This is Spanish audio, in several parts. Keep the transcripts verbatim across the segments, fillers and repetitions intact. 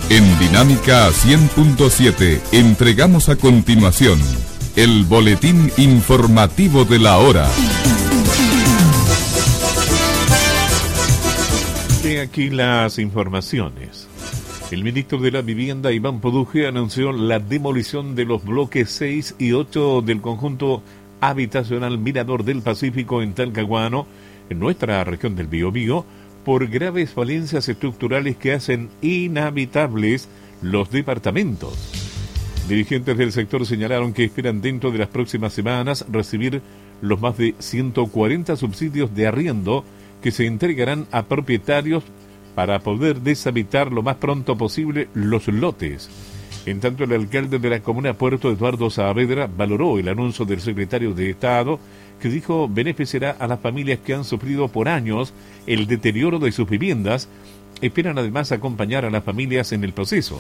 En Dinámica cien punto siete entregamos a continuación el boletín informativo de la hora. He aquí las informaciones. El ministro de la Vivienda, Iván Poduje, anunció la demolición de los bloques seis y ocho del conjunto habitacional Mirador del Pacífico en Talcahuano, en nuestra región del Biobío, por graves falencias estructurales que hacen inhabitables los departamentos. Dirigentes del sector señalaron que esperan dentro de las próximas semanas recibir los más de ciento cuarenta subsidios de arriendo que se entregarán a propietarios para poder deshabitar lo más pronto posible los lotes. En tanto, el alcalde de la comuna Puerto, Eduardo Saavedra, valoró el anuncio del secretario de Estado, que dijo beneficiará a las familias que han sufrido por años el deterioro de sus viviendas. Esperan además acompañar a las familias en el proceso.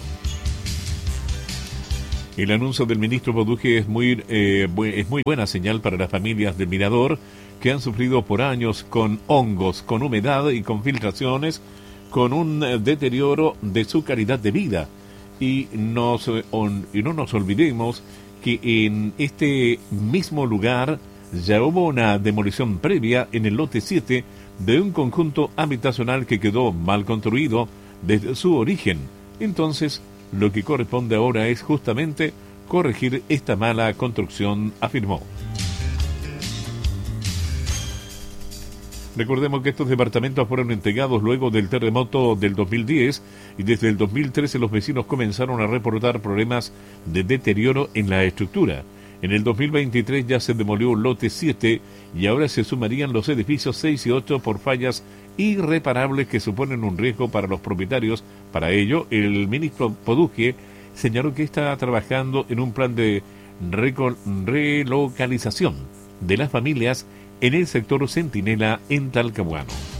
El anuncio del ministro Poduje es muy, eh, es muy buena señal para las familias del Mirador, que han sufrido por años con hongos, con humedad y con filtraciones, con un deterioro de su calidad de vida. Y, nos, on, y no nos olvidemos que en este mismo lugar ya hubo una demolición previa en el lote siete de un conjunto habitacional que quedó mal construido desde su origen. Entonces, lo que corresponde ahora es justamente corregir esta mala construcción, afirmó. Recordemos que estos departamentos fueron entregados luego del terremoto del dos mil diez y desde el dos mil trece los vecinos comenzaron a reportar problemas de deterioro en la estructura. En el dos mil veintitrés ya se demolió el lote siete y ahora se sumarían los edificios seis y ocho por fallas irreparables que suponen un riesgo para los propietarios. Para ello, el ministro Poduje señaló que está trabajando en un plan de relocalización de las familias en el sector Centinela en Talcahuano.